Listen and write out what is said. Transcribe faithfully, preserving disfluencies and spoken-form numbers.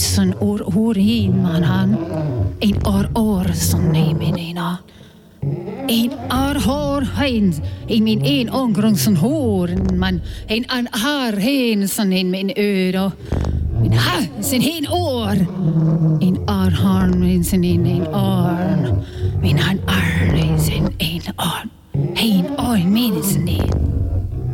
zijn oor hoor heen, man han. Een oor oor son nemen een aan. Een oor hoor heen, in mijn een ongrond zijn horen, man. Een aan haar heen son in mijn euro. Een ha, zijn heen oor. Een oor horn zijn in een oor. Mijn han arn zijn een oor. Heen oor mensen niet.